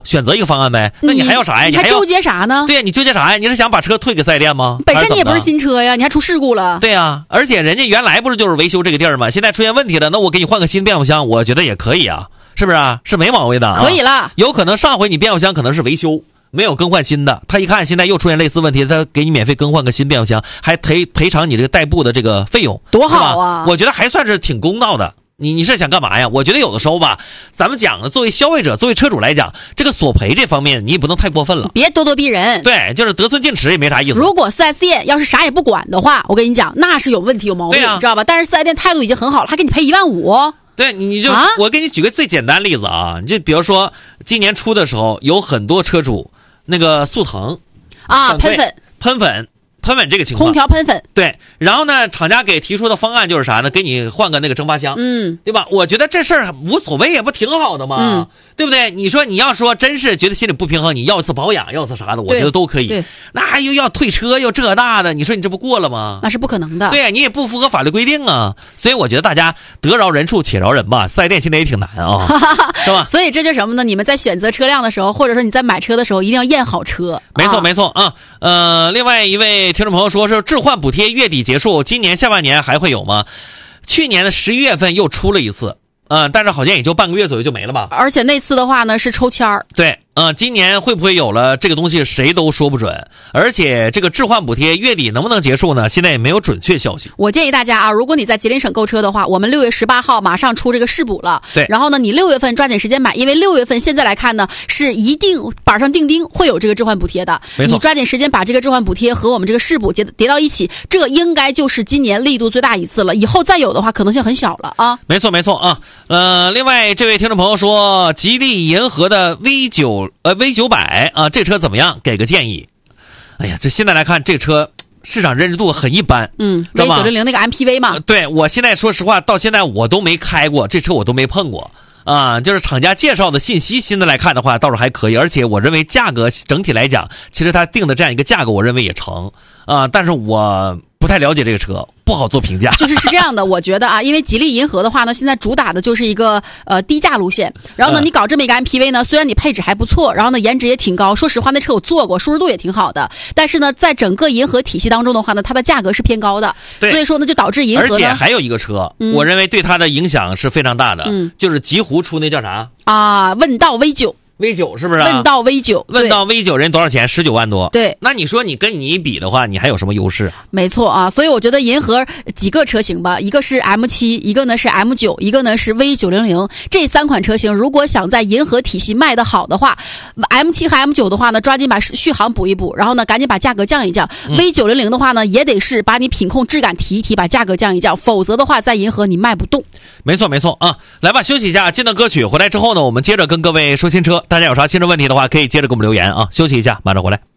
选择一个方案呗。那你还要啥呀？ 你还纠结啥呢？ 对呀，你纠结啥呀？你是想把车退给4S店吗？ 本身你也不是新车呀，你还出事故了。 对呀，而且人家原来不是就是维修这个地儿吗？现在出现问题了，那我给你换个新变速箱，我觉得也可以啊，是不是啊？是没毛病的啊。 可以了。 有可能上回你变速箱可能是维修，没有更换新的，他一看现在又出现类似问题，他给你免费更换个新变速箱，还赔偿你这个代步的这个费用， 多好啊！ 我觉得还算是挺公道的。你是想干嘛呀？我觉得有的时候吧，咱们讲作为消费者、作为车主来讲，这个索赔这方面你也不能太过分了， 别咄咄逼人。 对，就是得寸进尺也没啥意思。 如果4S店要是啥也不管的话，我跟你讲，那是有问题有毛病，你知道吧？但是4S店态度已经很好了，他给你赔15000。 对，你就我给你举个最简单的例子啊，你就比如说今年初的时候，有很多车主那个速腾啊，喷粉这个情况， 空调喷粉， 对，然后呢，厂家给提出的方案就是啥呢？给你换个那个蒸发箱，对吧？我觉得这事儿无所谓，也不挺好的吗？对不对？你说你要说真是觉得心里不平衡，你要一次保养，要一次啥的，我觉得都可以。那又要退车，又这那的，你说你这不过了吗？ 那是不可能的。 对呀，你也不符合法律规定啊。所以我觉得大家得饶人处且饶人吧，4S店现在也挺难啊，是吧？ 所以这就是什么呢？你们在选择车辆的时候，或者说你在买车的时候，一定要验好车。 没错啊。另外一位听众朋友说是置换补贴月底结束，今年下半年还会有吗？去年的11月份又出了一次，但是好像也就半个月左右就没了吧。 而且那次的话呢是抽签儿。 对，今年会不会有了这个东西谁都说不准，而且这个置换补贴月底能不能结束呢？现在也没有准确消息。 我建议大家啊，如果你在吉林省购车的话，我们6月18号马上出这个试补了。 对， 然后呢，你6月份抓紧时间买，因为6月份现在来看呢，是一定板上钉钉会有这个置换补贴的。 没错， 你抓紧时间把这个置换补贴和我们这个试补叠到一起，这应该就是今年力度最大一次了。以后再有的话，可能性很小了啊。 没错啊。另外这位听众朋友说，吉利银河的 V900啊，这车怎么样？给个建议。哎呀，这现在来看，这车市场认知度很一般。 V900那个 MPV 嘛。 对，我现在说实话，到现在我都没开过这车，我都没碰过啊。就是厂家介绍的信息，现在来看的话，倒是还可以，而且我认为价格整体来讲，其实它定的这样一个价格，我认为也成啊。但是我不太了解这个车，不好做评价。 是这样的，我觉得啊，因为吉利银河的话呢，现在主打的就是一个低价路线。然后呢，你搞这么一个 MPV 呢，虽然你配置还不错，然后呢颜值也挺高，说实话那车我坐过，舒适度也挺好的。但是呢，在整个银河体系当中的话呢，它的价格是偏高的。所以说呢，就导致银河呢。 而且还有一个车，我认为对它的影响是非常大的，就是极狐出那叫啥啊？问道 V9 是不是？ 问道 V9 人多少钱？19万多。 对， 那你说你跟你比的话，你还有什么优势？ 没错啊，所以我觉得银河几个车型吧，一个是 M7， 一个呢是 M9， 一个呢是 V900， 这3款车型如果想在银河体系卖得好的话， M7 和 M9 的话呢，抓紧把续航补一补，然后呢赶紧把价格降一降。V900 的话呢，也得是把你品控质感提一提，把价格降一降，否则的话在银河你卖不动。 没错啊。来吧，休息一下，进段歌曲，回来之后呢，我们接着跟各位说新车。大家有啥新车问题的话，可以接着给我们留言啊。休息一下，马上回来。